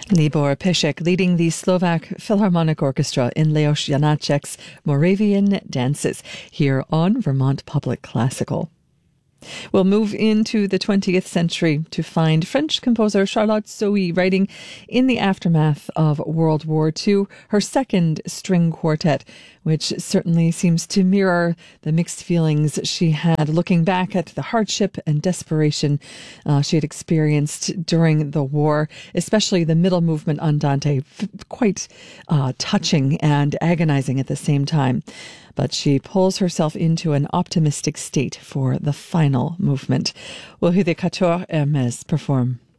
Libor Pišek leading the Slovak Philharmonic Orchestra in Leos Janáček's Moravian Dances here on Vermont Public Classical. We'll move into the 20th century to find French composer Charlotte Sohi writing in the aftermath of World War II, her second string quartet, which certainly seems to mirror the mixed feelings she had looking back at the hardship and desperation she had experienced during the war, especially the middle movement Andante, quite touching and agonizing at the same time. But she pulls herself into an optimistic state for the final movement. We'll hear the Quatuor Hermès perform.